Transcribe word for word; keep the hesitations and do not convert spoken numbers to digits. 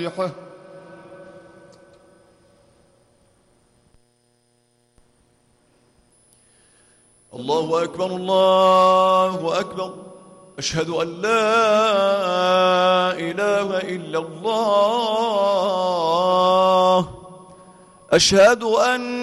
الله أكبر الله أكبر. أشهد أن لا إله إلا الله. أشهد أن